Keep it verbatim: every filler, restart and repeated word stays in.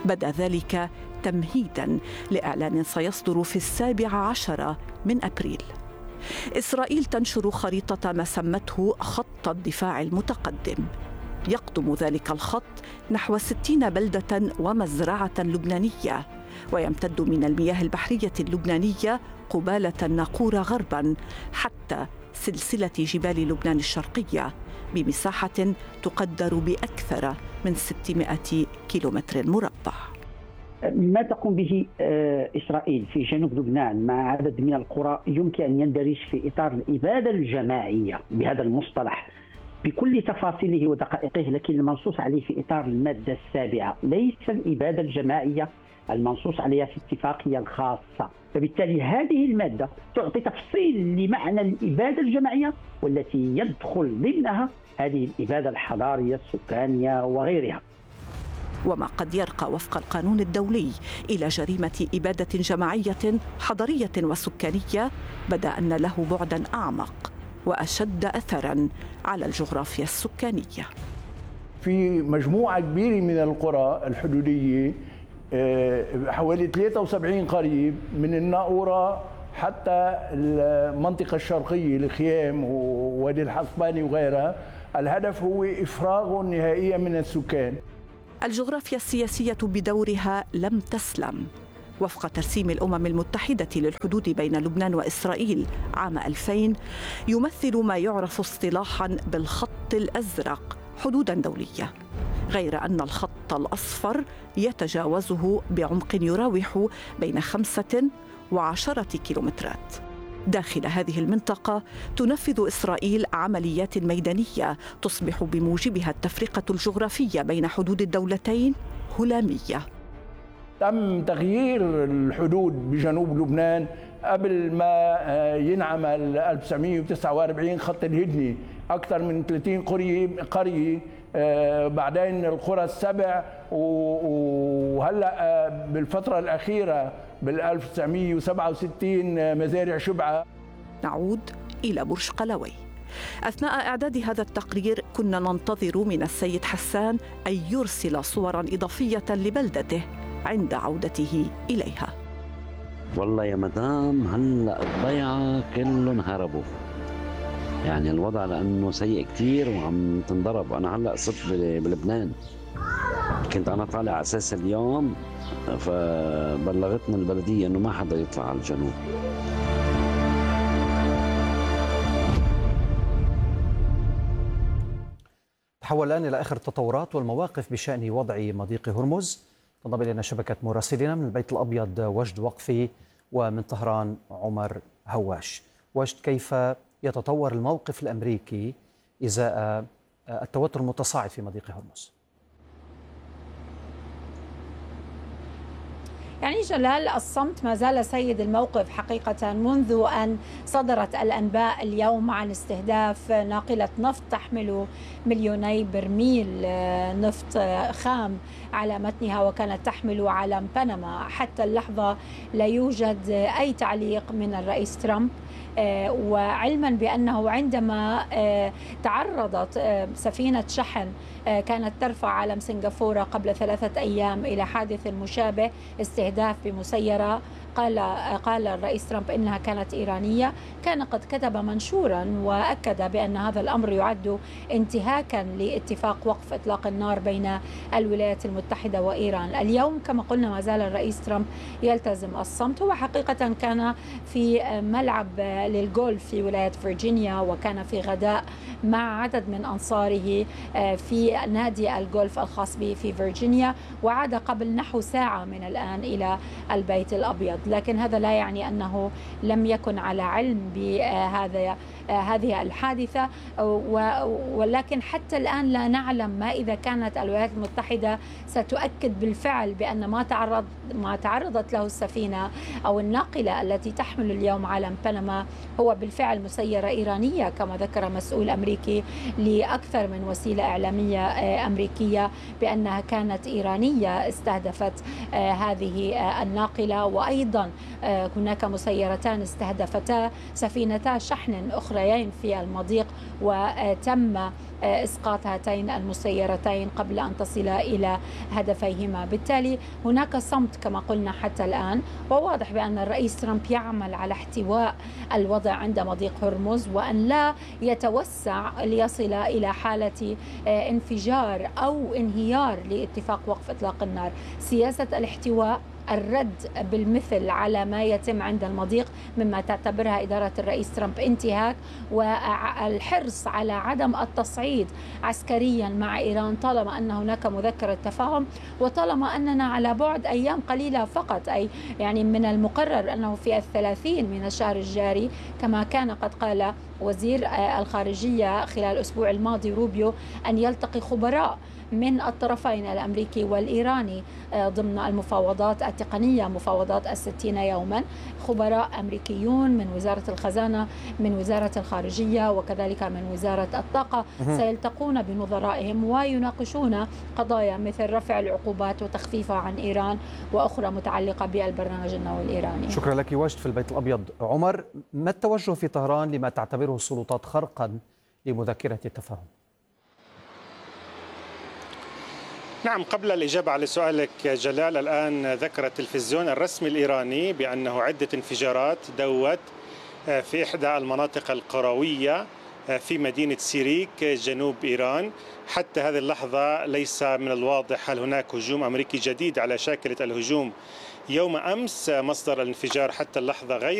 بدا ذلك تمهيداً لإعلان سيصدر في السابع عشر من أبريل. إسرائيل تنشر خريطة ما سمته خط الدفاع المتقدم، يقطم ذلك الخط نحو ستين بلدة ومزرعة لبنانية، ويمتد من المياه البحرية اللبنانية قبالة الناقورة غرباً حتى سلسلة جبال لبنان الشرقية بمساحة تقدر بأكثر من ستمائة كيلومتر مربع. ما تقوم به إسرائيل في جنوب لبنان مع عدد من القرى يمكن أن يندرج في إطار الإبادة الجماعية بهذا المصطلح بكل تفاصيله ودقائقه، لكن المنصوص عليه في إطار المادة السابعة ليس الإبادة الجماعية المنصوص عليها في الاتفاقية الخاصة. فبالتالي هذه المادة تعطي تفصيل لمعنى الإبادة الجماعية والتي يدخل ضمنها هذه الإبادة الحضارية السكانية وغيرها، وما قد يرقى وفق القانون الدولي إلى جريمة إبادة جماعية حضرية وسكانية بدا أن له بعداً أعمق وأشد أثراً على الجغرافيا السكانية. في مجموعة كبيرة من القرى الحدودية حوالي ثلاثة وسبعين قريب من الناقورة حتى المنطقة الشرقية الخيام ووادي الحصباني وغيرها، الهدف هو إفراغ نهائيا من السكان. الجغرافيا السياسية بدورها لم تسلم. وفق ترسيم الأمم المتحدة للحدود بين لبنان وإسرائيل عام ألفين، يمثل ما يعرف اصطلاحاً بالخط الأزرق حدوداً دولية، غير أن الخط الأصفر يتجاوزه بعمق يراوح بين خمسة وعشرة كيلومترات. داخل هذه المنطقة تنفذ إسرائيل عمليات ميدانية تصبح بموجبها التفرقة الجغرافية بين حدود الدولتين هلامية. تم تغيير الحدود بجنوب لبنان قبل ما ينعمل ألف وتسعمائة وتسعة وأربعين خط الهدنة، أكثر من ثلاثين قرية قرية بعدين القرى السبع، وهلا بالفترة الأخيرة بال ألف وتسعمائة وسبعة وستين مزارع شبعة. نعود إلى برج قلاوي. أثناء إعداد هذا التقرير كنا ننتظر من السيد حسان أن يرسل صوراً إضافية لبلدته عند عودته إليها. والله يا مدام هلأ الضيعة كلهم هربوا، يعني الوضع لأنه سيء كتير وعم تنضرب. أنا هلأ صرت بلبنان، كنت أنا طالع على أساس اليوم، فبلغتنا البلدية أنه ما حدا يطلع على الجنوب. تحول الآن إلى آخر التطورات والمواقف بشأن وضع مضيق هرمز. تنضم إلينا شبكة مراسلين من البيت الأبيض وجد وقفي، ومن طهران عمر هواش. وجد، كيف يتطور الموقف الأمريكي إزاء التوتر المتصاعد في مضيق هرمز؟ يعني جلال، الصمت ما زال سيد الموقف حقيقة منذ أن صدرت الأنباء اليوم عن استهداف ناقلة نفط تحمل مليوني برميل نفط خام على متنها وكانت تحمل علم بنما. حتى اللحظة لا يوجد أي تعليق من الرئيس ترامب، وعلما بأنه عندما تعرضت سفينة شحن كانت ترفع علم سنغافورة قبل ثلاثة أيام إلى حادث مشابه، استهداف بمسيرة، قال قال الرئيس ترامب إنها كانت إيرانية. كان قد كتب منشورا وأكد بأن هذا الأمر يعد انتهاكا لاتفاق وقف إطلاق النار بين الولايات المتحدة وإيران. اليوم كما قلنا ما زال الرئيس ترامب يلتزم الصمت. هو حقيقة كان في ملعب للجولف في ولاية فرجينيا، وكان في غداء مع عدد من أنصاره في نادي الجولف الخاص به في فرجينيا، وعاد قبل نحو ساعة من الآن إلى البيت الأبيض. لكن هذا لا يعني أنه لم يكن على علم بهذا هذه الحادثة، ولكن حتى الآن لا نعلم ما إذا كانت الولايات المتحدة ستؤكد بالفعل بأن ما تعرض ما تعرضت له السفينة أو الناقلة التي تحمل اليوم علم بنما هو بالفعل مسيرة إيرانية، كما ذكر مسؤول أمريكي لأكثر من وسيلة إعلامية أمريكية بأنها كانت إيرانية استهدفت هذه الناقلة. وأيضا هناك مسيرتان استهدفتا سفينتا شحن أخريين في المضيق، وتم إسقاط هاتين المسيرتين قبل أن تصلا إلى هدفيهما. بالتالي هناك صمت كما قلنا حتى الآن، وواضح بأن الرئيس ترامب يعمل على احتواء الوضع عند مضيق هرمز وأن لا يتوسع ليصل إلى حالة انفجار أو انهيار لاتفاق وقف إطلاق النار. سياسة الاحتواء، الرد بالمثل على ما يتم عند المضيق مما تعتبرها إدارة الرئيس ترامب انتهاك، والحرص على عدم التصعيد عسكريا مع إيران طالما أن هناك مذكرة تفاهم، وطالما أننا على بعد أيام قليلة فقط، أي يعني من المقرر أنه في الثلاثين من الشهر الجاري كما كان قد قال وزير الخارجية خلال الأسبوع الماضي روبيو أن يلتقي خبراء من الطرفين الأمريكي والإيراني ضمن المفاوضات التقنية، مفاوضات الستين يوما، خبراء أمريكيون من وزارة الخزانة، من وزارة الخارجية، وكذلك من وزارة الطاقة، سيلتقون بنظرائهم ويناقشون قضايا مثل رفع العقوبات وتخفيفها عن إيران وأخرى متعلقة بالبرنامج النووي الإيراني. شكرا لك. وجد في البيت الأبيض. عمر، ما التوجه في طهران لما تعتبره السلطات خرقا لمذكرة التفاهم؟ نعم، قبل الإجابة على سؤالك جلال، الآن ذكر التلفزيون الرسمي الإيراني بأنه عدة انفجارات دوت في إحدى المناطق القروية في مدينة سيريك جنوب إيران. حتى هذه اللحظة ليس من الواضح هل هناك هجوم أمريكي جديد على شاكلة الهجوم يوم أمس. مصدر الانفجار حتى اللحظة غير